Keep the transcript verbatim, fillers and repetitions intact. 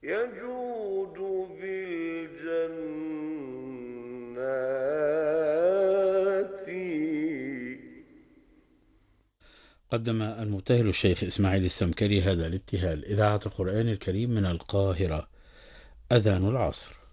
يجود بالجنات. قدم المبتهل الشيخ إسماعيل السمكري هذا الابتهال. إذاعة القرآن الكريم من القاهرة. أذان العصر.